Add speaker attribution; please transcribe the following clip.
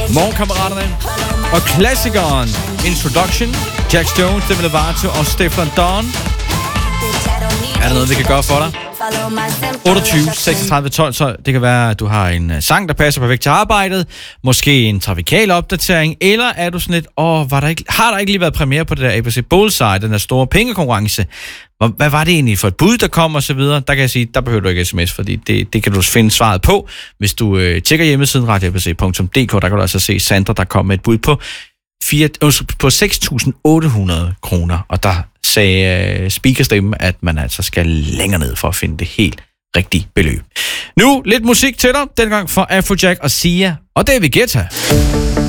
Speaker 1: Morgenkammeraterne. Og klassikeren Introduction, Jack Jones, Demi Lovato og Stefflon Don. Er der noget, vi kan gøre for dig? 28 36 12, så det kan være, at du har en sang, der passer perfekt til arbejdet, måske en trafikal opdatering, eller er du sådan lidt, har der ikke lige været premiere på det der ABC Bullseye, den der store pengekonkurrence? Hvad var det egentlig for et bud, der kom og så videre? Der kan jeg sige, der behøver du ikke sms, fordi det kan du finde svaret på, hvis du tjekker hjemmesiden radioabc.dk. Der kan du altså se Sandra, der kom med et bud på 6.800 kroner, og der sagde speakerstemmen, at man altså skal længere ned for at finde det helt rigtige beløb. Nu lidt musik til dig, dengang fra Afrojack og Sia og David Guetta.